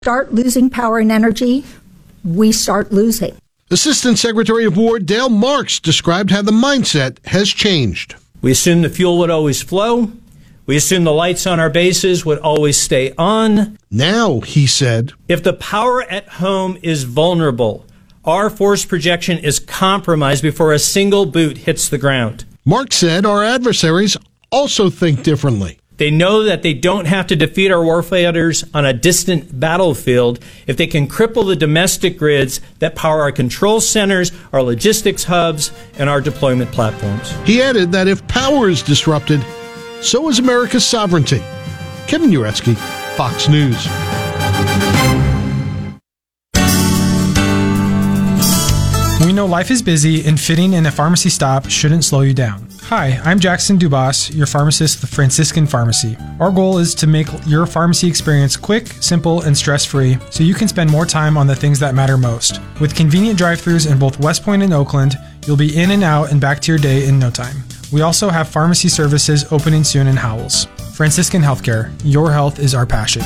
start losing power and energy, we start losing. Assistant Secretary of War Dale Marks described how the mindset has changed. We assumed the fuel would always flow. We assumed the lights on our bases would always stay on. Now, he said, if the power at home is vulnerable, our force projection is compromised before a single boot hits the ground. Mark said our adversaries also think differently. They know that they don't have to defeat our warfighters on a distant battlefield if they can cripple the domestic grids that power our control centers, our logistics hubs, and our deployment platforms. He added that if power is disrupted, so is America's sovereignty. Kevin Uretsky, Fox News. We know life is busy, and fitting in a pharmacy stop shouldn't slow you down. Hi, I'm Jackson Dubas, your pharmacist at the Franciscan Pharmacy. Our goal is to make your pharmacy experience quick, simple, and stress-free so you can spend more time on the things that matter most. With convenient drive-thrus in both West Point and Oakland, you'll be in and out and back to your day in no time. We also have pharmacy services opening soon in Howells. Franciscan Healthcare, your health is our passion.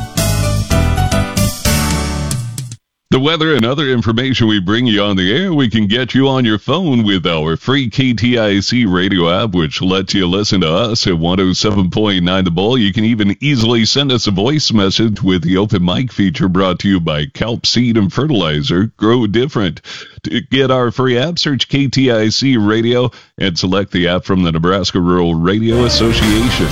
The weather and other information we bring you on the air, we can get you on your phone with our free KTIC radio app, which lets you listen to us at 107.9 The Bull. You can even easily send us a voice message with the open mic feature, brought to you by Kelp Seed and Fertilizer. Grow different. To get our free app, search KTIC Radio and select the app from the Nebraska Rural Radio Association.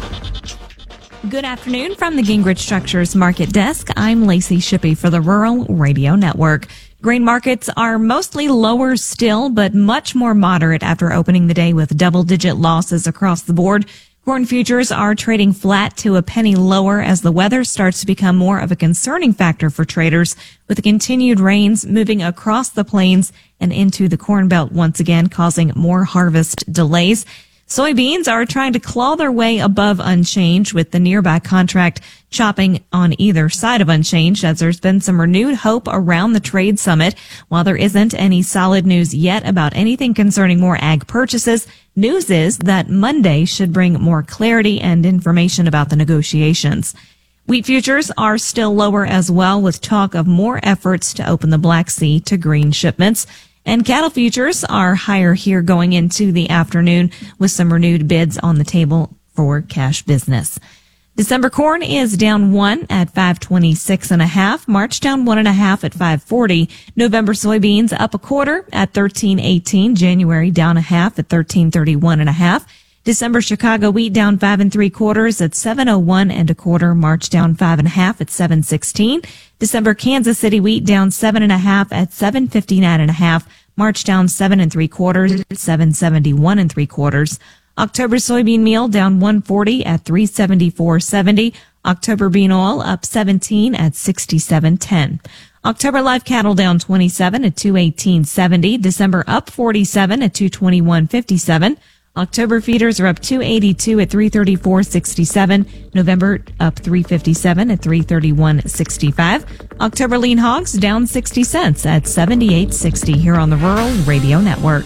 Good afternoon from the Gingrich Structures Market Desk. I'm Lacey Shippey for the Rural Radio Network. Grain markets are mostly lower still, but much more moderate after opening the day with double-digit losses across the board. Corn futures are trading flat to a penny lower as the weather starts to become more of a concerning factor for traders, with the continued rains moving across the plains and into the Corn Belt once again, causing more harvest delays. Soybeans are trying to claw their way above unchanged, with the nearby contract chopping on either side of unchanged, as there's been some renewed hope around the trade summit. While there isn't any solid news yet about anything concerning more ag purchases, news is that Monday should bring more clarity and information about the negotiations. Wheat futures are still lower as well, with talk of more efforts to open the Black Sea to grain shipments. And cattle futures are higher here going into the afternoon, with some renewed bids on the table for cash business. December corn is down 1 at 526.5. March down 1.5 at 540. November soybeans up 1/4 at 13.18. January down 1/2 at 13.31.5. December Chicago wheat down 5 3/4 at 701 1/4. March down 5 1/2 at 716. December Kansas City wheat down 7 1/2 at 759 1/2. March down 7 3/4 at 771 3/4. October soybean meal down 140 at 374.70. October bean oil up 17 at 67.10. October live cattle down 27 at 218.70. December up 47 at 221.57. October feeders are up 282 at 334.67. November up 357 at 331.65. October lean hogs down 60 cents at 78.60 here on the Rural Radio Network.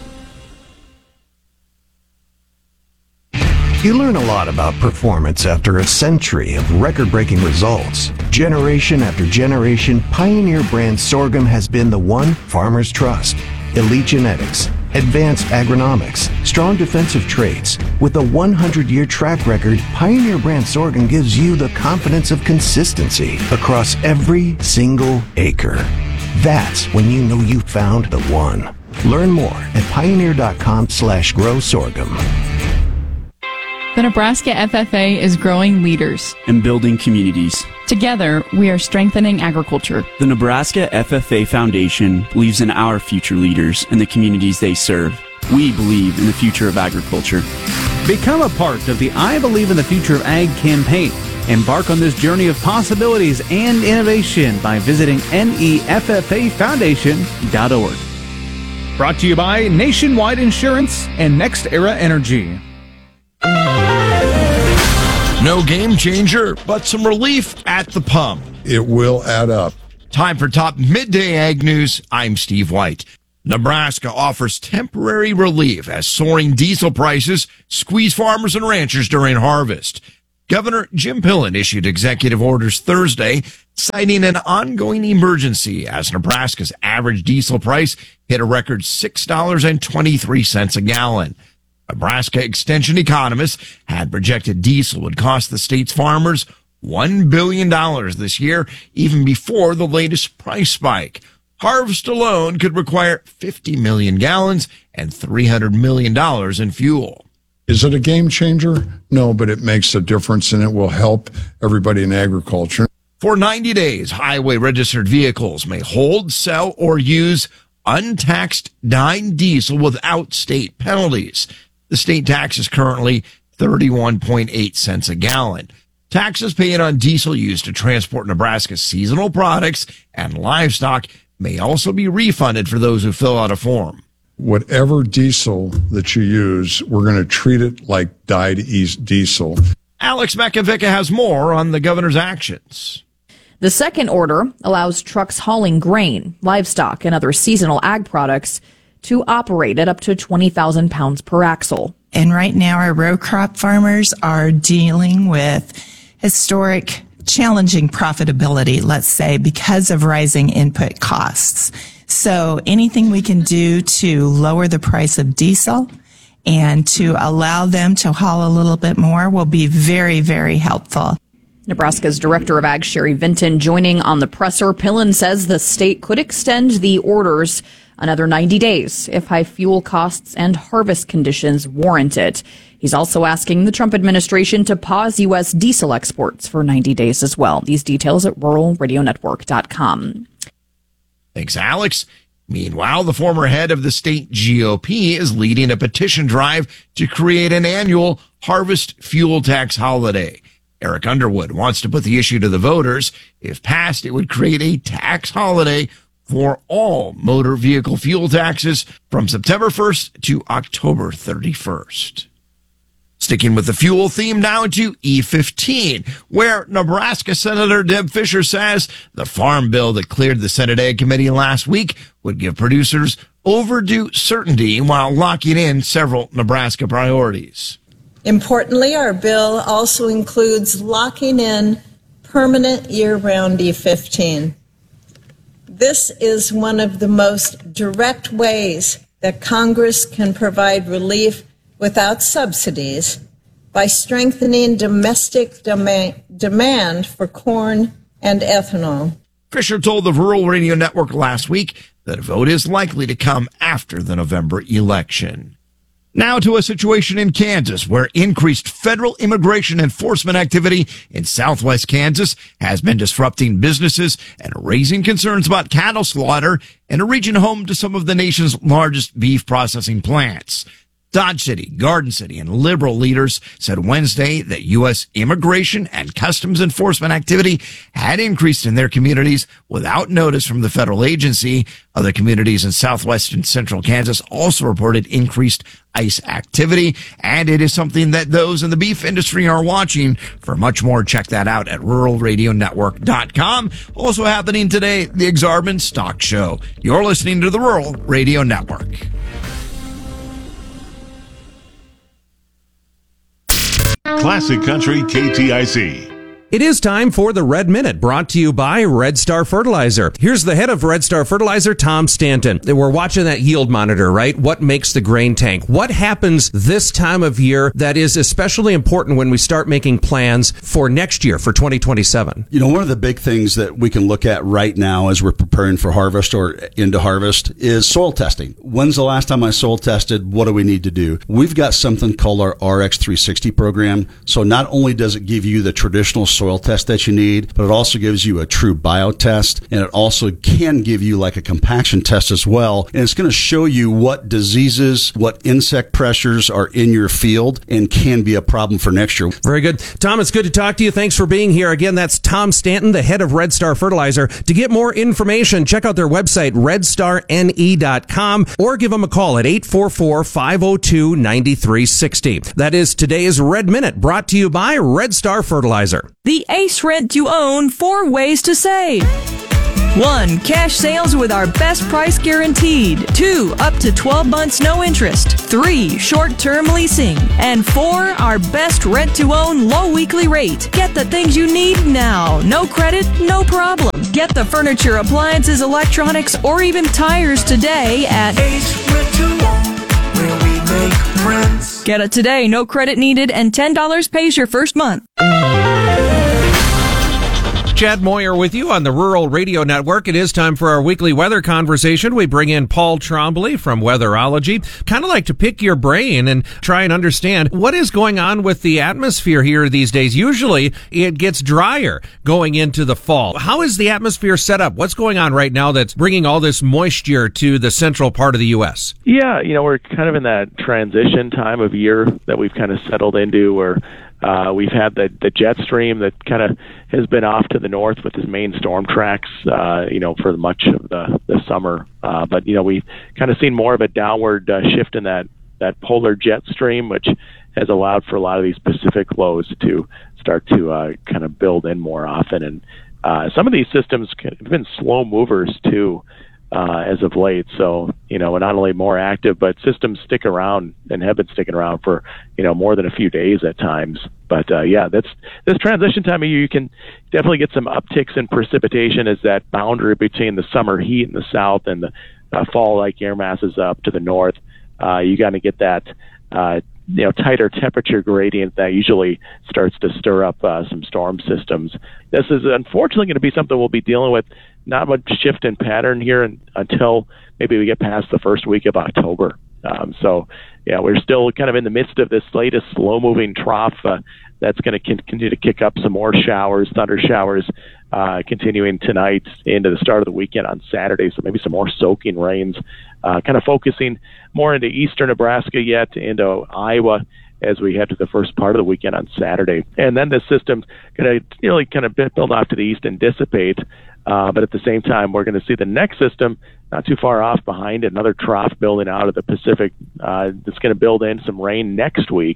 You learn a lot about performance after a century of record-breaking results. Generation after generation, Pioneer brand sorghum has been the one farmers trust. Elite genetics, advanced agronomics, strong defensive traits. With a 100-year track record, Pioneer brand sorghum gives you the confidence of consistency across every single acre. That's when you know you found the one. Learn more at pioneer.com/grow sorghum. The Nebraska FFA is growing leaders and building communities. Together, we are strengthening agriculture. The Nebraska FFA Foundation believes in our future leaders and the communities they serve. We believe in the future of agriculture. Become a part of the I Believe in the Future of Ag campaign. Embark on this journey of possibilities and innovation by visiting neffafoundation.org. Brought to you by Nationwide Insurance and Next Era Energy. No game changer, but some relief at the pump. It will add up. Time for top midday ag news. I'm Steve White. Nebraska offers temporary relief as soaring diesel prices squeeze farmers and ranchers during harvest. Governor Jim Pillen issued executive orders Thursday, citing an ongoing emergency as Nebraska's average diesel price hit a record $6.23 a gallon. Nebraska Extension economists had projected diesel would cost the state's farmers $1 billion this year, even before the latest price spike. Harvest alone could require 50 million gallons and $300 million in fuel. Is it a game changer? No, but it makes a difference, and it will help everybody in agriculture. For 90 days, highway registered vehicles may hold, sell, or use untaxed dyed diesel without state penalties. The state tax is currently 31.8 cents a gallon. Taxes paid on diesel used to transport Nebraska's seasonal products and livestock may also be refunded for those who fill out a form. Whatever diesel that you use, we're going to treat it like dyed diesel. Alex Makovica has more on the governor's actions. The second order allows trucks hauling grain, livestock, and other seasonal ag products to operate at up to 20,000 pounds per axle. And right now our row crop farmers are dealing with historic challenging profitability, let's say, because of rising input costs. So anything we can do to lower the price of diesel and to allow them to haul a little bit more will be very, very helpful. Nebraska's Director of Ag, Sherry Vinton, joining on the presser. Pillen says the state could extend the orders another 90 days if high fuel costs and harvest conditions warrant it. He's also asking the Trump administration to pause U.S. diesel exports for 90 days as well. These details at ruralradionetwork.com. Thanks, Alex. Meanwhile, the former head of the state GOP is leading a petition drive to create an annual harvest fuel tax holiday. Eric Underwood wants to put the issue to the voters. If passed, it would create a tax holiday for all motor vehicle fuel taxes from September 1st to October 31st. Sticking with the fuel theme now to E15, where Nebraska Senator Deb Fischer says the farm bill that cleared the Senate Ag Committee last week would give producers overdue certainty while locking in several Nebraska priorities. Importantly, our bill also includes locking in permanent year-round E15. This is one of the most direct ways that Congress can provide relief without subsidies by strengthening domestic demand for corn and ethanol. Fisher told the Rural Radio Network last week that a vote is likely to come after the November election. Now to a situation in Kansas where increased federal immigration enforcement activity in southwest Kansas has been disrupting businesses and raising concerns about cattle slaughter in a region home to some of the nation's largest beef processing plants. Dodge City, Garden City, and liberal leaders said Wednesday that U.S. immigration and customs enforcement activity had increased in their communities without notice from the federal agency. Other communities in southwest and central Kansas also reported increased ICE activity, and it is something that those in the beef industry are watching. For much more, check that out at ruralradionetwork.com. Also happening today, the Exarban Stock Show. You're listening to the Rural Radio Network. Classic Country KTIC. It is time for the Red Minute, brought to you by Red Star Fertilizer. Here's the head of Red Star Fertilizer, Tom Stanton. We're watching that yield monitor, right? What makes the grain tank? What happens this time of year that is especially important when we start making plans for next year, for 2027? You know, one of the big things that we can look at right now as we're preparing for harvest or into harvest is soil testing. When's the last time I soil tested? What do we need to do? We've got something called our RX360 program. So not only does it give you the traditional soil test that you need, but it also gives you a true bio test, and it also can give you like a compaction test as well. And it's going to show you what diseases, what insect pressures are in your field and can be a problem for next year. Very good. Tom, it's good to talk to you. Thanks for being here. Again, that's Tom Stanton, the head of Red Star Fertilizer. To get more information, check out their website, redstarne.com, or give them a call at 844-502-9360. That is today's Red Minute, brought to you by Red Star Fertilizer. The Ace Rent to Own 4 Ways to Save. 1. Cash sales with our best price guaranteed. 2. Up to 12 months no interest. 3. Short-term leasing. And 4. Our best rent-to-own low weekly rate. Get the things you need now. No credit, no problem. Get the furniture, appliances, electronics, or even tires today at Ace Rent-to-Own, where we make friends. Get it today, no credit needed, and $10 pays your first month. Chad Moyer with you on the Rural Radio Network. It is time for our weekly weather conversation. We bring in Paul Trombley from Weatherology. Kind of like to pick your brain and try and understand what is going on with the atmosphere here these days. Usually it gets drier going into the fall. How is the atmosphere set up? What's going on right now that's bringing all this moisture to the central part of the U.S.? Yeah, we're kind of in that transition time of year that we've kind of settled into where we've had the jet stream that kind of has been off to the north with his main storm tracks, for much of the summer. But we've kind of seen more of a downward shift in that polar jet stream, which has allowed for a lot of these Pacific lows to start to kind of build in more often. And some of these systems have been slow movers too. As of late. So, not only more active, but systems stick around and have been sticking around for, more than a few days at times. But, this transition time of year, you can definitely get some upticks in precipitation as that boundary between the summer heat in the south and the fall-like air masses up to the north. You got to get that, tighter temperature gradient that usually starts to stir up some storm systems. This is unfortunately going to be something we'll be dealing with. Not much shift in pattern here until maybe we get past the first week of October. We're still kind of in the midst of this latest slow-moving trough that's going to continue to kick up some more showers, thunder showers, continuing tonight into the start of the weekend on Saturday. So maybe some more soaking rains, kind of focusing more into eastern Nebraska yet, into Iowa as we head to the first part of the weekend on Saturday. And then this system's going to really kind of build off to the east and dissipate. But at the same time, we're going to see the next system not too far off behind, another trough building out of the Pacific that's going to build in some rain next week,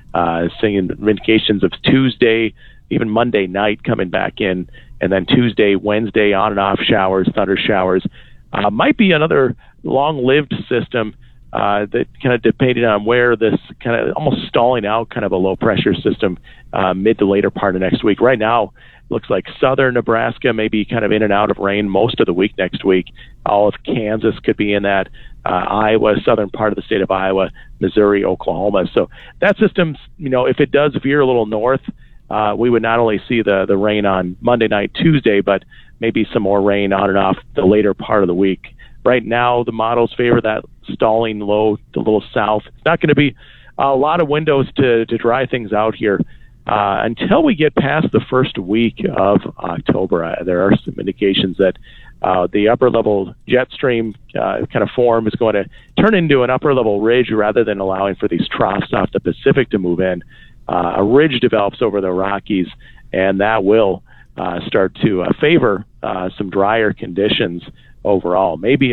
seeing indications of Tuesday, even Monday night coming back in, and then Tuesday, Wednesday, on and off showers, thunder showers. Might be another long-lived system that kind of depending on where this kind of almost stalling out kind of a low-pressure system mid to later part of next week. Right now, looks like southern Nebraska may be kind of in and out of rain most of the week next week. All of Kansas could be in that. Iowa, southern part of the state of Iowa, Missouri, Oklahoma. So that system, if it does veer a little north, we would not only see the rain on Monday night, Tuesday, but maybe some more rain on and off the later part of the week. Right now, the models favor that stalling low to a little south. It's not going to be a lot of windows to dry things out here. Until we get past the first week of October, there are some indications that the upper level jet stream kind of form is going to turn into an upper level ridge rather than allowing for these troughs off the Pacific to move in. A ridge develops over the Rockies, and that will start to favor some drier conditions overall. Maybe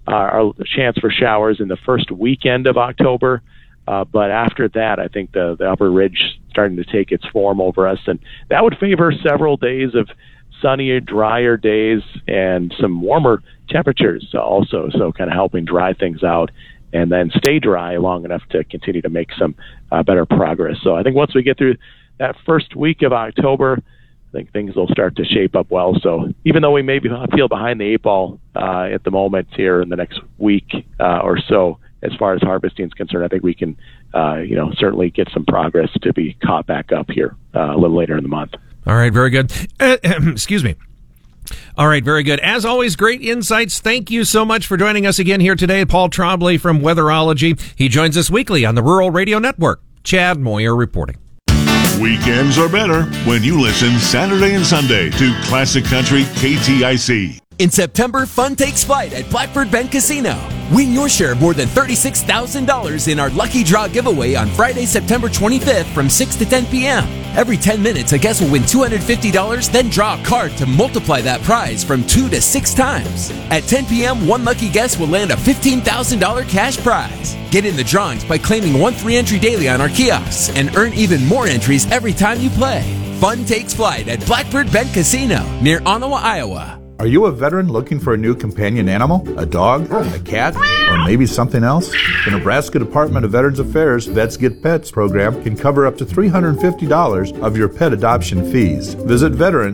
a chance for showers in the first weekend of October. But after that, I think the upper ridge starting to take its form over us, and that would favor several days of sunnier, drier days and some warmer temperatures also, so kind of helping dry things out and then stay dry long enough to continue to make some better progress. So I think once we get through that first week of October, I think things will start to shape up well. So even though we may feel behind the eight ball at the moment here in the next week or so, as far as harvesting is concerned, I think we can, certainly get some progress to be caught back up here a little later in the month. All right, very good. Excuse me. All right, very good. As always, great insights. Thank you so much for joining us again here today. Paul Trombley from Weatherology. He joins us weekly on the Rural Radio Network. Chad Moyer reporting. Weekends are better when you listen Saturday and Sunday to Classic Country KTIC. In September, fun takes flight at Blackbird Bend Casino. Win your share of more than $36,000 in our Lucky Draw giveaway on Friday, September 25th from 6 to 10 p.m. Every 10 minutes, a guest will win $250, then draw a card to multiply that prize from 2 to 6 times. At 10 p.m., one lucky guest will land a $15,000 cash prize. Get in the drawings by claiming 1 free entry daily on our kiosks and earn even more entries every time you play. Fun takes flight at Blackbird Bend Casino near Ottawa, Iowa. Are you a veteran looking for a new companion animal? A dog? A cat? Or maybe something else? The Nebraska Department of Veterans Affairs Vets Get Pets program can cover up to $350 of your pet adoption fees. Visit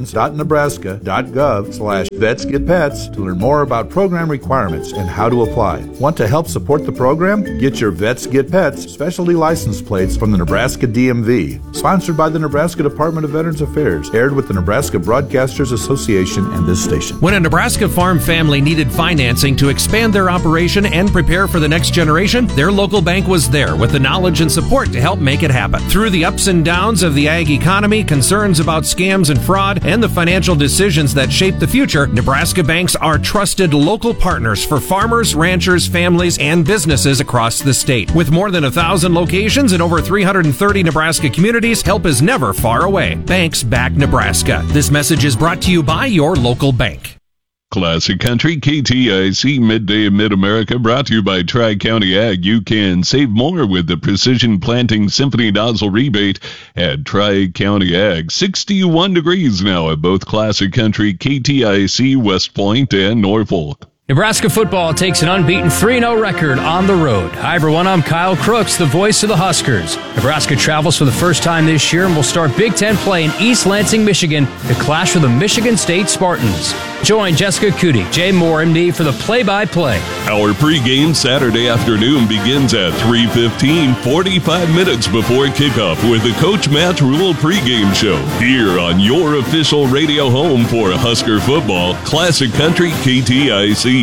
veterans.nebraska.gov/vetsgetpets to learn more about program requirements and how to apply. Want to help support the program? Get your Vets Get Pets specialty license plates from the Nebraska DMV. Sponsored by the Nebraska Department of Veterans Affairs. Aired with the Nebraska Broadcasters Association and this station. When a Nebraska farm family needed financing to expand their operation and prepare for the next generation, their local bank was there with the knowledge and support to help make it happen. Through the ups and downs of the ag economy, concerns about scams and fraud, and the financial decisions that shape the future, Nebraska banks are trusted local partners for farmers, ranchers, families, and businesses across the state. With more than 1,000 locations in over 330 Nebraska communities, help is never far away. Banks back Nebraska. This message is brought to you by your local bank. Classic Country KTIC Midday Mid-America brought to you by Tri-County Ag. You can save more with the Precision Planting Symphony Nozzle Rebate at Tri-County Ag. 61 degrees now at both Classic Country, KTIC, West Point, and Norfolk. Nebraska football takes an unbeaten 3-0 record on the road. Hi, everyone. I'm Kyle Crooks, the voice of the Huskers. Nebraska travels for the first time this year and will start Big Ten play in East Lansing, Michigan to clash with the Michigan State Spartans. Join Jessica Cootie, Jay Moore, MD, for the play-by-play. Our pregame Saturday afternoon begins at 3:15, 45 minutes before kickoff with the Coach Matt Rule pregame show here on your official radio home for Husker football, Classic Country KTIC.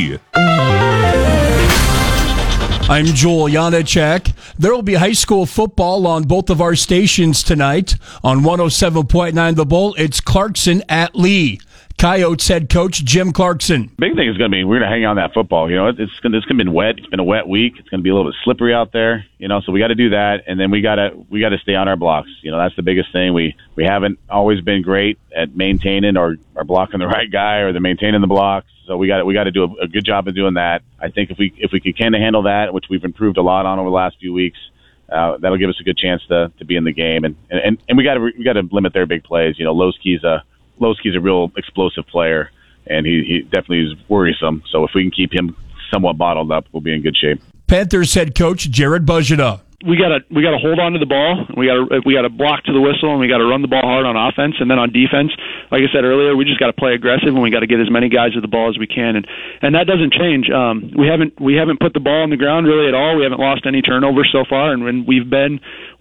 I'm Joel Janacek. There will be high school football on both of our stations tonight. On 107.9 The Bull, it's Clarkson at Lee. Coyotes head coach Jim Clarkson. Big thing is going to be we're going to hang on that football. You know, it's going to be wet. It's been a wet week. It's going to be a little bit slippery out there. You know, so we got to do that, and then we got to stay on our blocks. You know, that's the biggest thing. We haven't always been great at maintaining or blocking the right guy or maintaining the blocks. So we got to do a good job of doing that. I think if we could kind of handle that, which we've improved a lot on over the last few weeks, that'll give us a good chance to be in the game. And we got to limit their big plays. You know, Lowski's a real explosive player, and he definitely is worrisome. So if we can keep him somewhat bottled up, we'll be in good shape. Panthers head coach Jared Buzita. We got to hold on to the ball. We got to block to the whistle, and we got to run the ball hard on offense. And then on defense, like I said earlier, we just got to play aggressive, and we got to get as many guys to the ball as we can. And that doesn't change. We haven't put the ball on the ground really at all. We haven't lost any turnovers so far, and we've been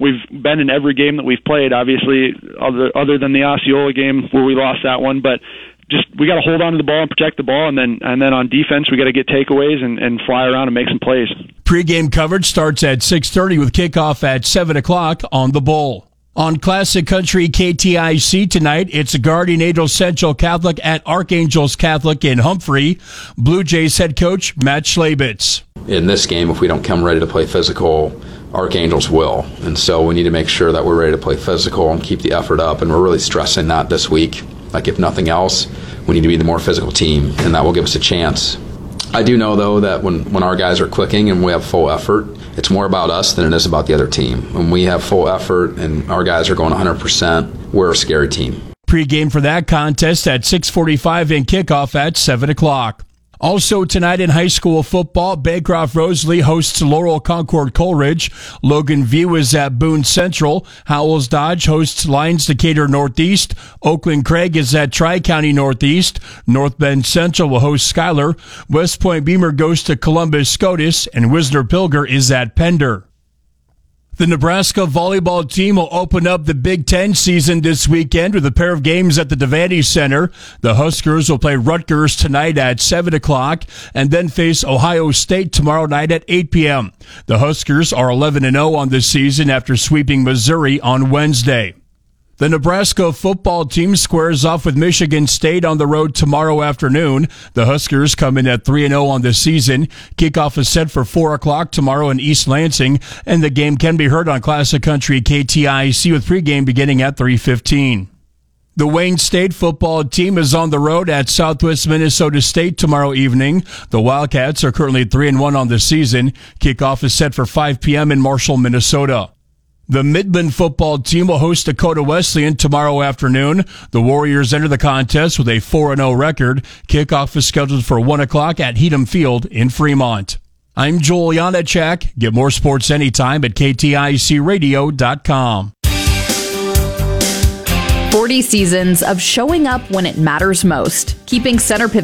in every game that we've played. Obviously, other than the Osceola game where we lost that one, but. Just we got to hold on to the ball and protect the ball, and then on defense we got to get takeaways and fly around and make some plays. Pre-game coverage starts at 6:30 with kickoff at 7 o'clock on the Bull. On Classic Country KTIC tonight, it's Guardian Angels Central Catholic at Archangels Catholic in Humphrey. Blue Jays head coach Matt Schlabitz. In this game, if we don't come ready to play physical, Archangels will. And so we need to make sure that we're ready to play physical and keep the effort up, and we're really stressing that this week. Like, if nothing else, we need to be the more physical team, and that will give us a chance. I do know, though, that when our guys are clicking and we have full effort, it's more about us than it is about the other team. When we have full effort and our guys are going 100%, we're a scary team. Pre-game for that contest at 6:45 and kickoff at 7 o'clock. Also tonight in high school football, Bancroft Rosalie hosts Laurel Concord Coleridge. Logan View is at Boone Central. Howells Dodge hosts Lyons Decatur Northeast. Oakland Craig is at Tri-County Northeast. North Bend Central will host Schuyler. West Point Beamer goes to Columbus Scotus, and Wisner Pilger is at Pender. The Nebraska volleyball team will open up the Big Ten season this weekend with a pair of games at the Devaney Center. The Huskers will play Rutgers tonight at 7 o'clock and then face Ohio State tomorrow night at 8 p.m. The Huskers are 11-0 on the season after sweeping Missouri on Wednesday. The Nebraska football team squares off with Michigan State on the road tomorrow afternoon. The Huskers come in at 3-0 on the season. Kickoff is set for 4 o'clock tomorrow in East Lansing, and the game can be heard on Classic Country KTIC with pregame beginning at 3:15. The Wayne State football team is on the road at Southwest Minnesota State tomorrow evening. The Wildcats are currently 3-1 on the season. Kickoff is set for 5 p.m. in Marshall, Minnesota. The Midland football team will host Dakota Wesleyan tomorrow afternoon. The Warriors enter the contest with a 4-0 record. Kickoff is scheduled for 1 o'clock at Heatham Field in Fremont. I'm Joel Janacek. Get more sports anytime at KTICradio.com. 40 seasons of showing up when it matters most, keeping center pivot